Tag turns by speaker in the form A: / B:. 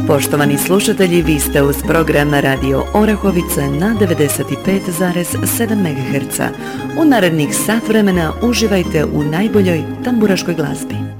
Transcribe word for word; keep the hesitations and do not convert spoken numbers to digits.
A: Poštovani slušatelji, vi ste uz program Radio Orahovice na devedeset pet zarez sedam megaherca. U narednih sat vremena uživajte u najboljoj tamburaškoj glazbi.